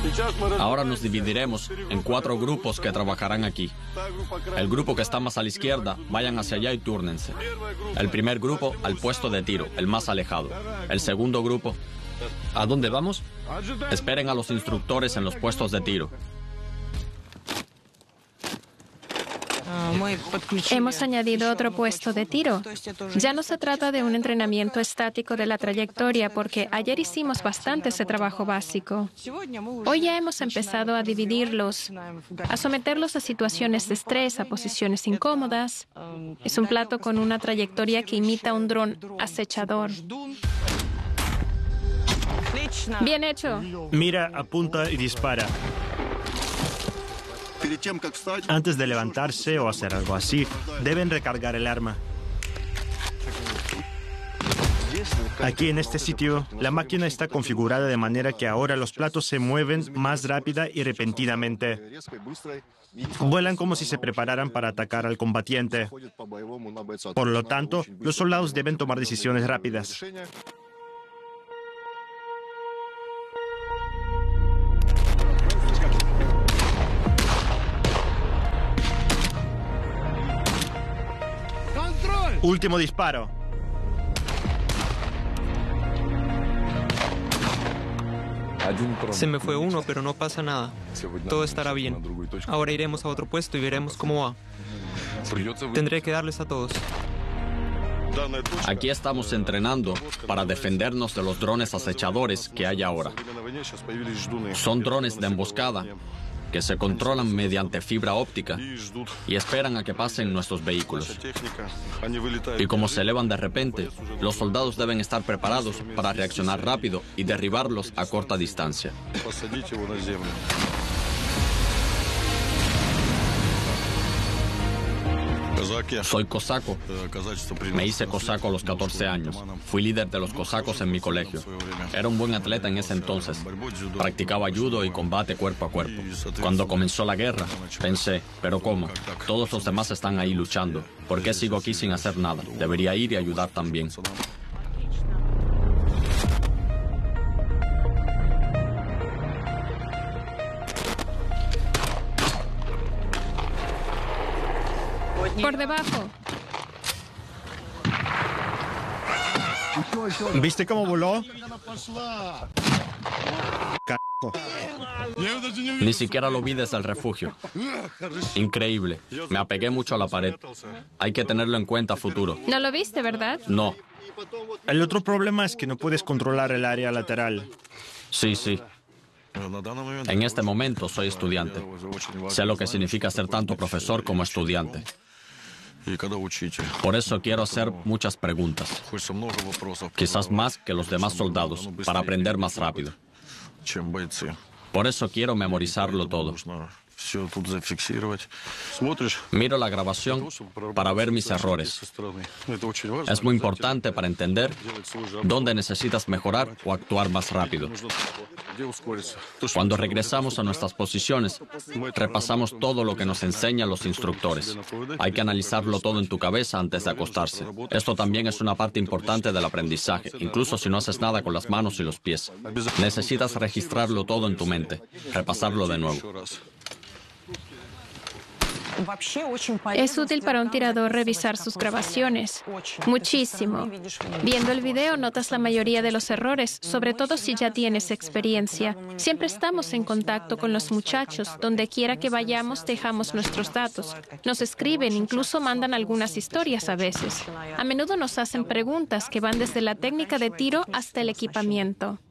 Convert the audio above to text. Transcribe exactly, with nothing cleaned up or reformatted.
Ahora nos dividiremos en cuatro grupos que trabajarán aquí. El grupo que está más a la izquierda, vayan hacia allá y túrnense. El primer grupo al puesto de tiro, el más alejado. El segundo grupo... ¿A dónde vamos? Esperen a los instructores en los puestos de tiro. Hemos añadido otro puesto de tiro. Ya no se trata de un entrenamiento estático de la trayectoria, porque ayer hicimos bastante ese trabajo básico. Hoy ya hemos empezado a dividirlos, a someterlos a situaciones de estrés, a posiciones incómodas. Es un plato con una trayectoria que imita un dron acechador. Bien hecho. Mira, apunta y dispara. Antes de levantarse o hacer algo así, deben recargar el arma. Aquí en este sitio, la máquina está configurada de manera que ahora los platos se mueven más rápida y repentinamente. Vuelan como si se prepararan para atacar al combatiente. Por lo tanto, los soldados deben tomar decisiones rápidas. Último disparo. Se me fue uno, pero no pasa nada. Todo estará bien. Ahora iremos a otro puesto y veremos cómo va. Tendré que darles a todos. Aquí estamos entrenando para defendernos de los drones acechadores que hay ahora. Son drones de emboscada que se controlan mediante fibra óptica y esperan a que pasen nuestros vehículos. Y como se elevan de repente, los soldados deben estar preparados para reaccionar rápido y derribarlos a corta distancia. Soy cosaco. Me hice cosaco a los catorce años. Fui líder de los cosacos en mi colegio. Era un buen atleta en ese entonces. Practicaba judo y combate cuerpo a cuerpo. Cuando comenzó la guerra, pensé, ¿pero cómo? Todos los demás están ahí luchando. ¿Por qué sigo aquí sin hacer nada? Debería ir y ayudar también. Por debajo. ¿Viste cómo voló? Ni siquiera lo vi desde el refugio. Increíble. Me apegué mucho a la pared. Hay que tenerlo en cuenta a futuro. ¿No lo viste, verdad? No. El otro problema es que no puedes controlar el área lateral. Sí, sí. En este momento soy estudiante. Sé lo que significa ser tanto profesor como estudiante. Por eso quiero hacer muchas preguntas, quizás más que los demás soldados, para aprender más rápido. Por eso quiero memorizarlo todo. Miro la grabación para ver mis errores. Es muy importante para entender dónde necesitas mejorar o actuar más rápido. Cuando regresamos a nuestras posiciones, repasamos todo lo que nos enseñan los instructores. Hay que analizarlo todo en tu cabeza antes de acostarse. Esto también es una parte importante del aprendizaje, incluso si no haces nada con las manos y los pies. Necesitas registrarlo todo en tu mente, repasarlo de nuevo. Es útil para un tirador revisar sus grabaciones. Muchísimo. Viendo el video notas la mayoría de los errores, sobre todo si ya tienes experiencia. Siempre estamos en contacto con los muchachos. Donde quiera que vayamos, dejamos nuestros datos. Nos escriben, incluso mandan algunas historias a veces. A menudo nos hacen preguntas que van desde la técnica de tiro hasta el equipamiento.